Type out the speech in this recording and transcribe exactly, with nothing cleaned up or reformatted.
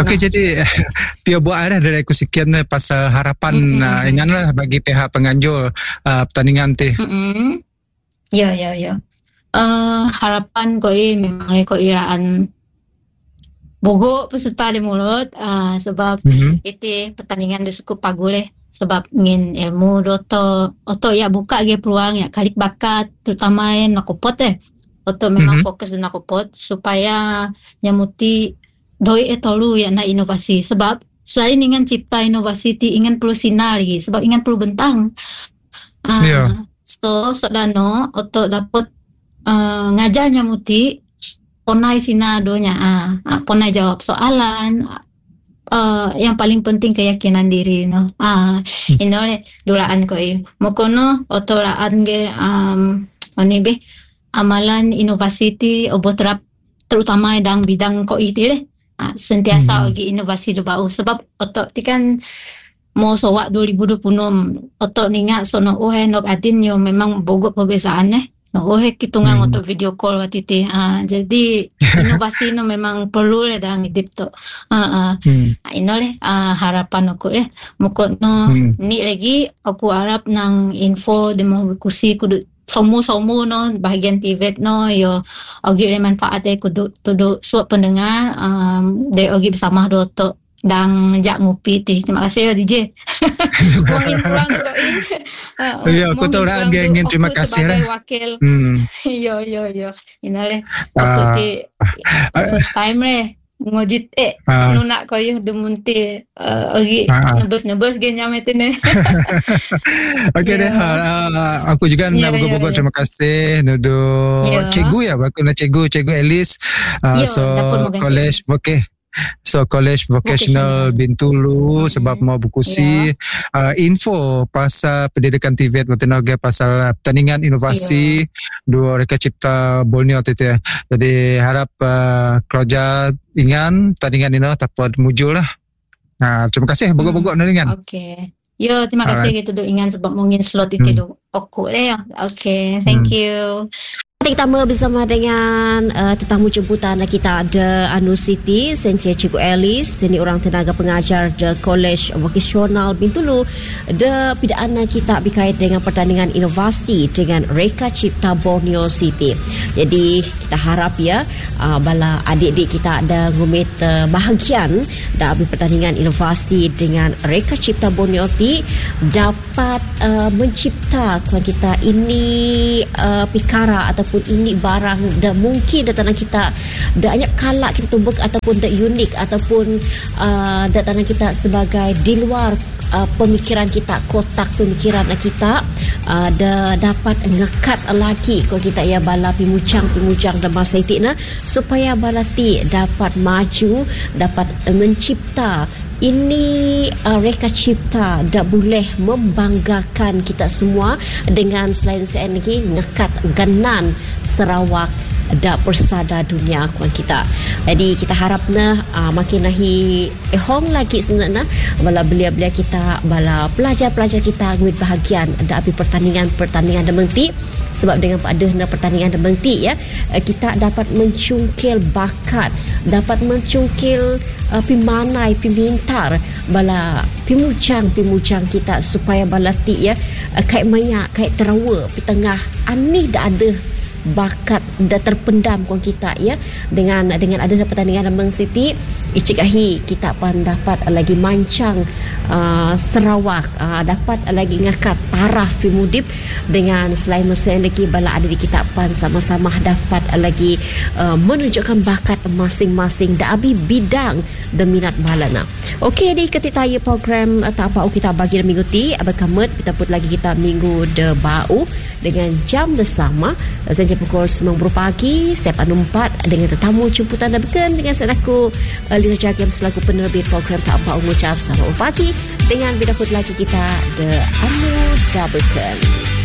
Okey, jadi Pia buat ada dari aku sekian pasal harapan mm-hmm. uh, ingatlah bagi pihak penganjur uh, pertandingan tu. Mm-hmm. Ya, ya, ya. Uh, harapan koi memang koi iraan bogok peserta di mulut uh, sebab mm-hmm. itu pertandingan dia cukup paguleh sebab ingin ilmu doto oto ya buka ge peluang ya kalik bakat terutama yang nakupot eh oto memang mm-hmm. fokus di nakupot supaya nyamuti doi etolu ya na inovasi sebab selain ingin cipta inovasi ti ingin perlu sinar lagi sebab ingin perlu bentang uh, yeah. so sodano oto dapat uh, ngajar nyamuti ponai sinadonya ah uh, ponai jawab soalan uh, yang paling penting keyakinan diri no ah uh, inole dulaan ko eh mokono oto laan ge um oni be amalan inovasi ti obo terap terutama dalam bidang ko iti le uh, sentiasa ogi hmm. inovasi do bau sebab otok ti kan mo sowak dua ribu dua puluh enam otok ninga sono ohe nok adin yo memang bogok pembesaan eh no ohe kitungang hmm. otok video call waktu ti uh, jadi inovasi no memang perlu le dalam hidup to uh, uh. hmm. uh, ino le uh, harapan aku le mukot no hmm. ni lagi aku harap nang info demo kusi kudu somu-somu no bahagian T V no yo ogi manfaat e kudu tudu suap pendengar um, de ogi bersama doto dang jak ngupi ti. Terima kasih ya D J. Mungkin pulang juga ini. Uh, ya, aku tahu dah dia ingin terima kasih lah. Wakil. Hmm. Yo yo yo. Inale aku uh, ti uh, first time le ngojit eh uh, nunak koyo demunti uh, ogi uh, nebus-nebus ge nyametene. Okey yeah. deh. Uh, aku juga nak yeah, bogor-bogor yeah, terima kasih nudu yeah. cikgu ya, aku nak cikgu cikgu Alice. Uh, yeah, so college okey. So College Vocational, Vocational. Bintulu hmm. sebab mau berkusi yeah. uh, info pasal pendidikan T V E T Watinoga pasal uh, pertandingan inovasi yeah. dua Reka Cipta Borneo tu ya. Jadi harap uh, kerja ingan pertandingan ini dapat mujur lah. Nah, terima kasih bogor-bogor hmm. dengan. Okey. Yo, terima kasih Alright. gitu do ingan sebab mungkin slot itu hmm. do. Okey ya. Okey, thank hmm. you. Pertama bersama dengan uh, tetamu jemputan kita ada Anu Siti, Sentia Cikgu Alice, ini orang tenaga pengajar The College Vocational Bintulu. The pidaan kita berkait dengan pertandingan inovasi dengan Reka Cipta Borneo City. Jadi kita harap ya uh, bala adik-adik kita ada ngumit uh, bahagian dalam pertandingan inovasi dengan Reka Cipta Borneo City dapat uh, mencipta kuan kita ini uh, pikara atau pun ini barang dah mungkin dah tanah kita dah banyak kalak kita tumbuk ataupun dah unik ataupun uh, dah tanah kita sebagai di luar uh, pemikiran kita, kotak pemikiran kita uh, dah dapat ngekat lagi kalau kita ya bala pimucang-pimucang dah masa itu na supaya balati dapat maju, dapat mencipta ini uh, Reka Cipta dah boleh membanggakan kita semua dengan selain-selain lagi ngekat ganan Sarawak dah persada dunia kuan kita. Jadi kita harapnya uh, makin nahi ehong lagi sebenarnya bala belia-belia kita, bala pelajar-pelajar kita ngumit bahagian ada api pertandingan-pertandingan demengti sebab dengan padahna pertandingan demengti ya kita dapat mencungkil bakat, dapat mencungkil uh, pimanai, pimintar bala pimucang-pimucang kita supaya balati ya uh, kait maya, kait terawa di tengah ani dah ada bakat dah terpendam kuan kita ya dengan dengan ada pertandingan Lembang City icik ahi kita pun dapat lagi mancang uh, Sarawak uh, dapat lagi ngakat taraf pimudip dengan selain musuh lagi bala ada di kita pun sama-sama dapat lagi uh, menunjukkan bakat masing-masing dah abi bidang dan minat balana. Okey di ketika ya program uh, tak apa kita bagi minggu ti abakamet kita put lagi kita minggu de bau dengan jam bersama saja pukul sembilan pagi setiap anu empat dengan tetamu jemputan dan beken dengan saya aku uh, Lina Jagem selaku penerbit program tak apa mengucap selamat pagi dengan bidakut lagi kita The Anu Dabeken.